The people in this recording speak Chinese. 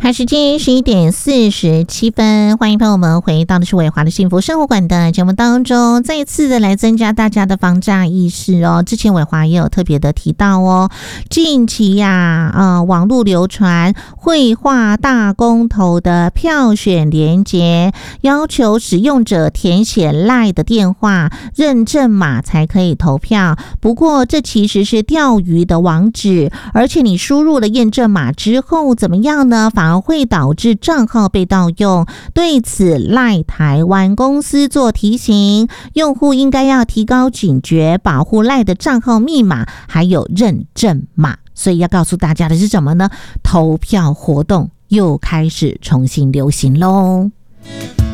好，时间11:47，欢迎朋友们回到的是伟华的幸福生活馆的节目当中，再一次的来增加大家的防诈意识哦。之前伟华也有特别的提到哦，近期呀，网络流传绘画大公投的票选连结，要求使用者填写 LINE 的电话认证码才可以投票。不过这其实是钓鱼的网址，而且你输入了验证码之后怎么样呢？反而会导致账号被盗用。对此 LINE 台湾公司做提醒，用户应该要提高警觉，保护 LINE 的账号密码还有认证码。所以要告诉大家的是什么呢？投票活动又开始重新流行咯。